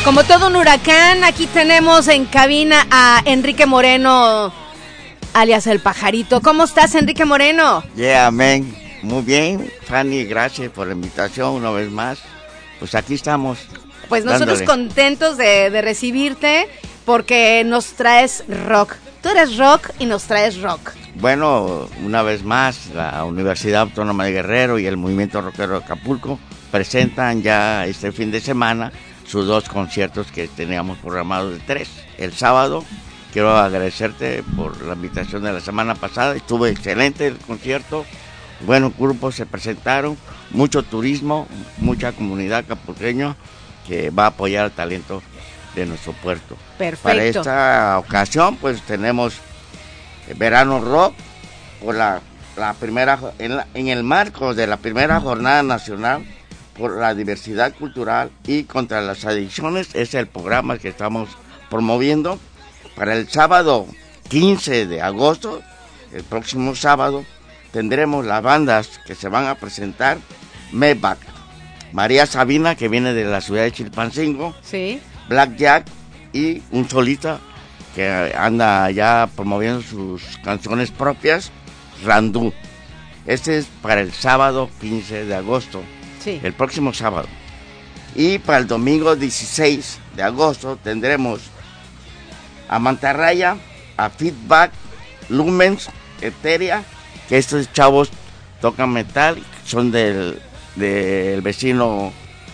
Como todo un huracán, aquí tenemos en cabina a Enrique Moreno, alias El Pajarito. ¿Cómo estás, Enrique Moreno? Amén. Muy bien, Fanny, gracias por la invitación una vez más. Pues aquí estamos. Pues nosotros contentos de recibirte porque nos traes rock. Tú eres rock y nos traes rock. Bueno, una vez más, la Universidad Autónoma de Guerrero y el Movimiento Rockero de Acapulco presentan ya este fin de semana sus dos conciertos que teníamos programados de 3. El sábado, quiero agradecerte por la invitación de la semana pasada, estuvo excelente el concierto, buenos grupos se presentaron, mucho turismo, mucha comunidad acapulqueña que va a apoyar el talento de nuestro puerto. Perfecto. Para esta ocasión, pues tenemos Verano Rock, por la primera, en el marco de la primera jornada nacional por la diversidad cultural y contra las adicciones, es el programa que estamos promoviendo. Para el sábado 15 de agosto, el próximo sábado, tendremos las bandas que se van a presentar: Medback, María Sabina, que viene de la ciudad de Chilpancingo, sí, Blackjack y un solista que anda ya promoviendo sus canciones propias, Randú. Este es para el sábado 15 de agosto. Sí. El próximo sábado. Y para el domingo 16 de agosto tendremos a Mantarraya, a Feedback, Lumens, Eteria, que estos chavos tocan metal, son del vecino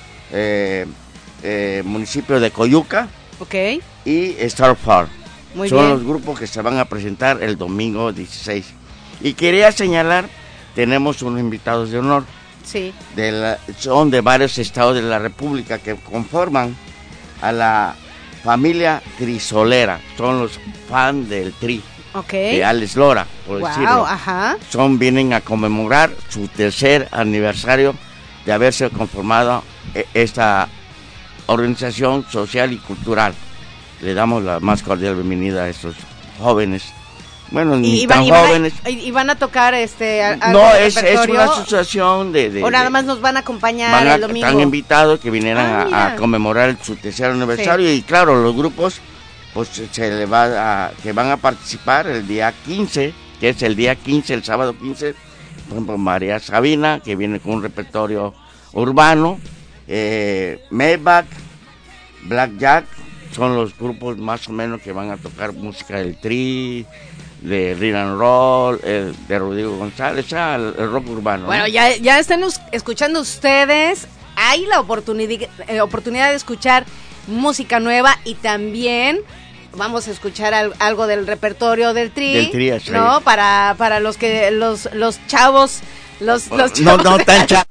municipio de Coyuca. Ok. Y Starfar. Muy son bien. Los grupos que se van a presentar el domingo 16. Y quería señalar, tenemos unos invitados de honor. Sí. Son de varios estados de la República que conforman a la familia Trisolera. Son los fans del Tri, de Alex Lora, por decirlo. Ajá. Vienen a conmemorar su tercer aniversario de haberse conformado esta organización social y cultural. Le damos la más cordial bienvenida a estos jóvenes. Bueno, ni tan jóvenes. ¿Y van a tocar No, es una asociación de... ¿O nada más nos van a acompañar el domingo? Están invitados que vinieran a conmemorar su tercer aniversario. Sí. Y claro, los grupos pues que van a participar el día 15, que es el día 15, el sábado 15, por ejemplo, María Sabina, que viene con un repertorio urbano, Medback, Blackjack, son los grupos más o menos que van a tocar música del Tri, de Rhythm and Roll, de Rodrigo González, el rock urbano. Bueno, ¿no? ya están escuchando ustedes, hay la oportunidad de escuchar música nueva y también vamos a escuchar algo del repertorio del Tri, ¿no? Para los que los chavos, los chavos. No tan chavos.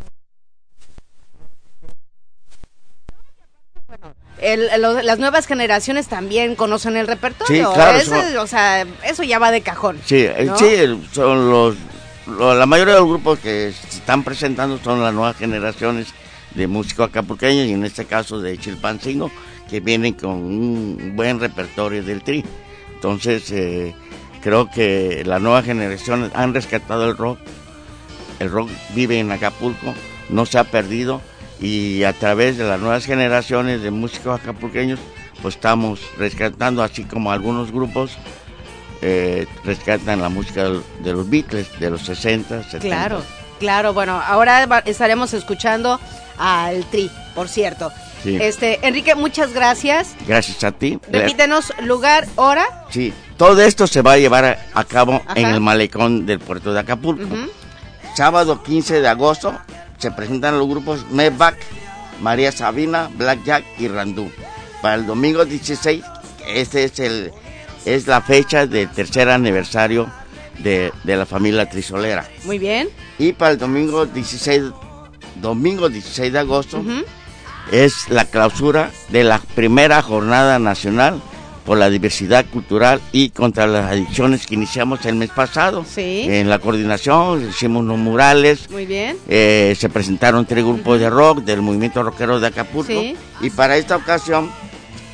Las nuevas generaciones también conocen el repertorio. Sí, claro. Eso ya va de cajón. Sí, ¿no? Sí, son la mayoría de los grupos que se están presentando son las nuevas generaciones de músicos acapulqueños, y en este caso de Chilpancingo, que vienen con un buen repertorio del Tri. Entonces, creo que las nuevas generaciones han rescatado el rock. El rock vive en Acapulco, no se ha perdido. Y a través de las nuevas generaciones de músicos acapulqueños, pues estamos rescatando, así como algunos grupos rescatan la música de los Beatles de los 60, 70. Claro, bueno, ahora estaremos escuchando al Tri, por cierto. Sí. Enrique, muchas gracias. Gracias a ti. Repítenos lugar, hora. Sí, todo esto se va a llevar a cabo en el malecón del puerto de Acapulco. Uh-huh. Sábado 15 de agosto se presentan los grupos Medback, María Sabina, Blackjack y Randú. Para el domingo 16, es la fecha del tercer aniversario de la familia Trisolera. Muy bien. Y para el domingo 16 de agosto, uh-huh, es la clausura de la primera jornada nacional por la diversidad cultural y contra las adicciones que iniciamos el mes pasado. Sí. En la coordinación hicimos unos murales. Muy bien. Se presentaron 3 grupos, uh-huh, de rock del movimiento rockero de Acapulco. Sí. Y para esta ocasión